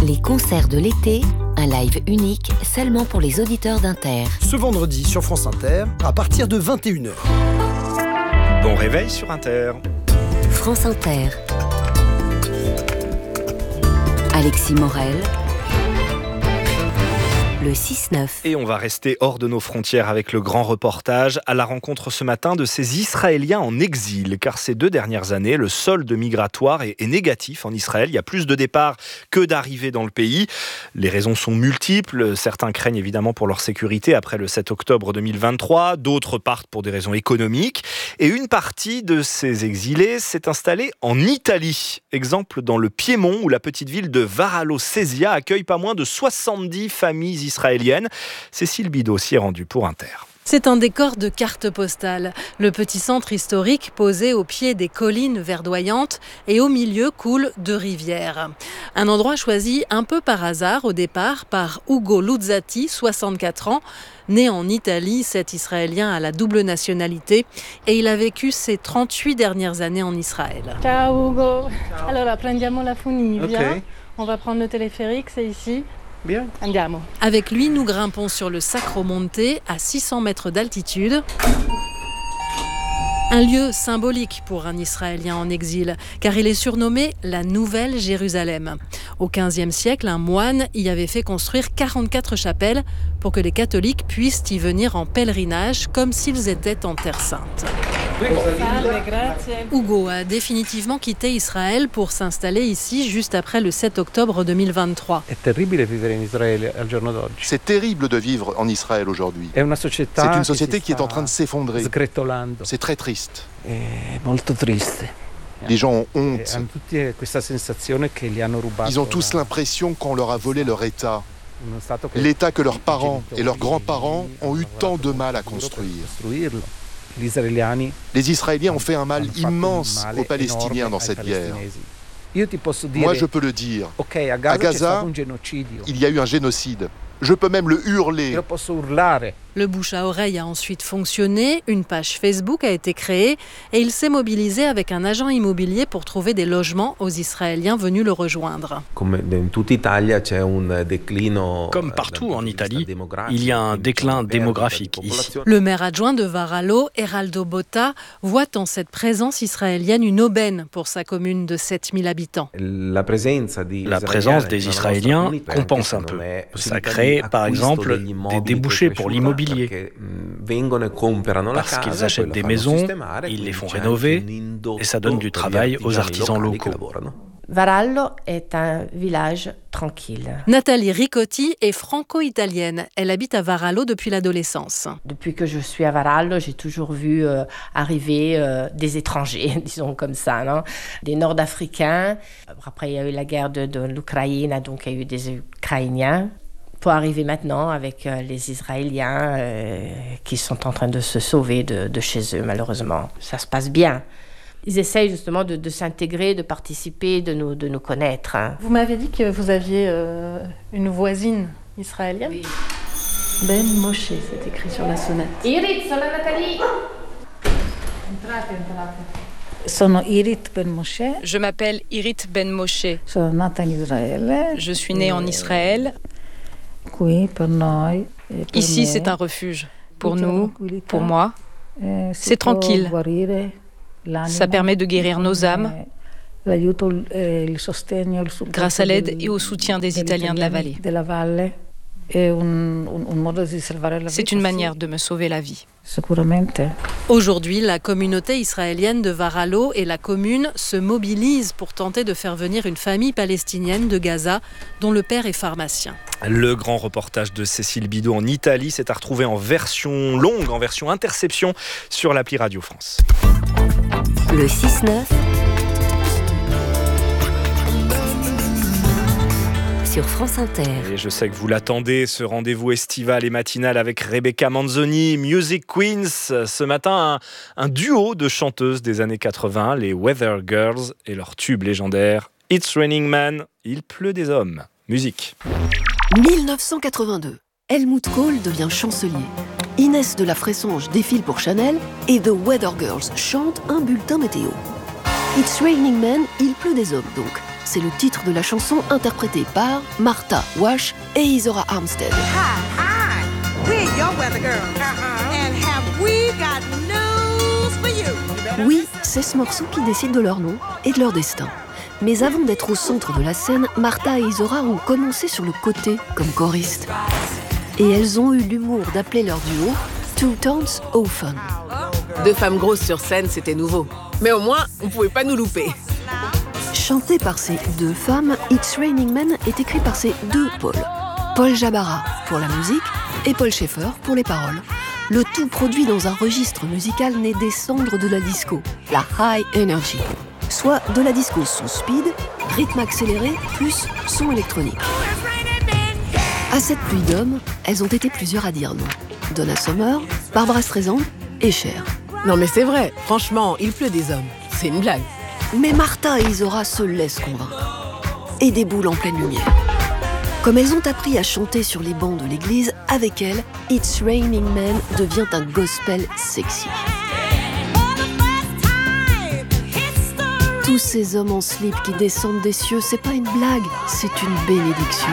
Les concerts de l'été, un live unique seulement pour les auditeurs d'Inter. Ce vendredi sur France Inter, à partir de 21h. Bon réveil sur Inter. France Inter. Alexis Morel. Le 6-9. Et on va rester hors de nos frontières avec le grand reportage à la rencontre ce matin de ces Israéliens en exil. Car ces 2 dernières années, le solde migratoire est négatif en Israël. Il y a plus de départs que d'arrivées dans le pays. Les raisons sont multiples. Certains craignent évidemment pour leur sécurité après le 7 octobre 2023. D'autres partent pour des raisons économiques. Et une partie de ces exilés s'est installée en Italie. Exemple dans le Piémont où la petite ville de Varallo Sesia accueille pas moins de 70 familles israélienne. Cécile Bidot s'y est rendue pour Inter. C'est un décor de carte postale. Le petit centre historique posé au pied des collines verdoyantes et au milieu coulent 2 rivières. Un endroit choisi un peu par hasard au départ par Ugo Luzzati, 64 ans. Né en Italie, cet Israélien a la double nationalité et il a vécu ses 38 dernières années en Israël. Ciao Ugo. Allora prendiamo la funivia. Okay. On va prendre le téléphérique, c'est ici. Bien. Andiamo. Avec lui, nous grimpons sur le Sacro Monte à 600 mètres d'altitude. Un lieu symbolique pour un Israélien en exil, car il est surnommé la Nouvelle Jérusalem. Au XVe siècle, un moine y avait fait construire 44 chapelles pour que les catholiques puissent y venir en pèlerinage comme s'ils étaient en Terre Sainte. Ugo a définitivement quitté Israël pour s'installer ici juste après le 7 octobre 2023. C'est terrible de vivre en Israël aujourd'hui. C'est une société qui est en train de s'effondrer. C'est très triste. Les gens ont honte. Ils ont tous l'impression qu'on leur a volé leur État. L'État que leurs parents et leurs grands-parents ont eu tant de mal à construire. Les Israéliens ont fait un mal immense aux Palestiniens dans cette guerre. Moi, je peux le dire. À Gaza, il y a eu un génocide. Je peux même le hurler. Le bouche à oreille a ensuite fonctionné, une page Facebook a été créée et il s'est mobilisé avec un agent immobilier pour trouver des logements aux Israéliens venus le rejoindre. Comme partout en Italie, il y a un déclin démographique ici. Le maire adjoint de Varallo, Eraldo Botta, voit en cette présence israélienne une aubaine pour sa commune de 7000 habitants. La présence des Israéliens compense un peu. Ça crée par exemple des débouchés pour l'immobilier. Parce qu'ils achètent des maisons, ils les font rénover et ça donne du travail aux artisans locaux. Varallo est un village tranquille. Nathalie Ricotti est franco-italienne. Elle habite à Varallo depuis l'adolescence. Depuis que je suis à Varallo, j'ai toujours vu arriver des étrangers, disons comme ça, non? Des Nord-Africains. Après, il y a eu la guerre de l'Ukraine, donc il y a eu des Ukrainiens. Pour arriver maintenant avec les Israéliens qui sont en train de se sauver de chez eux, malheureusement. Ça se passe bien. Ils essayent justement de s'intégrer, de participer, de nous connaître. Vous m'avez dit que vous aviez une voisine israélienne. Oui. Ben Moshe, c'est écrit sur la sonnette. Irit, sono Nathalie. Entrate. Sono Irit Ben Moshe. Je m'appelle Irit Ben Moshe. Sono nata in Israele. Je suis née en Israël. Ici, c'est un refuge. Pour nous, pour moi, c'est tranquille. Ça permet de guérir nos âmes grâce à l'aide et au soutien des Italiens de la vallée. C'est une manière de me sauver la vie. Aujourd'hui, la communauté israélienne de Varallo et la commune se mobilisent pour tenter de faire venir une famille palestinienne de Gaza dont le père est pharmacien. Le grand reportage de Cécile Bidot en Italie s'est à retrouver en version longue, en version interception sur l'appli Radio France. Le 6-9 sur France Inter. Et je sais que vous l'attendez, ce rendez-vous estival et matinal avec Rebecca Manzoni, Music Queens. Ce matin, un duo de chanteuses des années 80, les Weather Girls et leur tube légendaire It's Raining Man, il pleut des hommes. Musique. 1982. Helmut Kohl devient chancelier. Inès de la Fressange défile pour Chanel et The Weather Girls chantent un bulletin météo. It's Raining Men, il pleut des hommes donc. c'est le titre de la chanson interprétée par Martha Wash et Izora Armstead. Oui, c'est ce morceau qui décide de leur nom et de leur destin. Mais avant d'être au centre de la scène, Martha et Izora ont commencé sur le côté comme choristes. Et elles ont eu l'humour d'appeler leur duo Two Tones of Fun. 2 femmes grosses sur scène, c'était nouveau. Mais au moins, on pouvait pas nous louper. Chanté par ces 2 femmes, It's Raining Men est écrit par ces 2 Pauls. Paul Jabara pour la musique et Paul Schaeffer pour les paroles. Le tout produit dans un registre musical né des cendres de la disco, la High Energy. Soit de la disco son speed, rythme accéléré, plus son électronique. À cette pluie d'hommes, elles ont été plusieurs à dire non. Donna Summer, Barbra Streisand et Cher. Non mais c'est vrai, franchement, il pleut des hommes. C'est une blague. Mais Martha et Izora se laissent convaincre. Et déboulent en pleine lumière. Comme elles ont appris à chanter sur les bancs de l'église, avec elles, It's Raining Men devient un gospel sexy. Tous ces hommes en slip qui descendent des cieux, c'est pas une blague, c'est une bénédiction.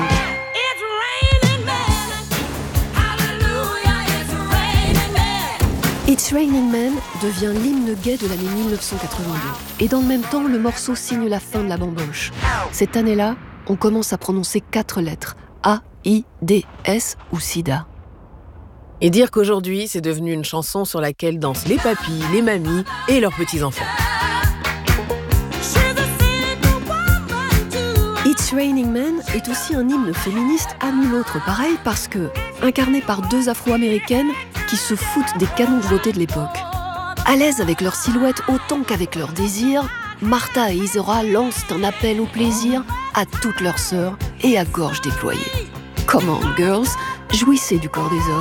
It's Raining Men devient l'hymne gay de l'année 1982. Et dans le même temps, le morceau signe la fin de la bamboche. Cette année-là, on commence à prononcer 4 lettres. A, I, D, S ou SIDA. Et dire qu'aujourd'hui, c'est devenu une chanson sur laquelle dansent les papis, les mamies et leurs petits-enfants. It's Raining Men est aussi un hymne féministe à nul autre pareil parce que, incarné par 2 Afro-américaines qui se foutent des canons de beauté de l'époque. À l'aise avec leur silhouette autant qu'avec leurs désirs, Martha et Izora lancent un appel au plaisir à toutes leurs sœurs et à gorge déployée. Come on, girls, jouissez du corps des hommes.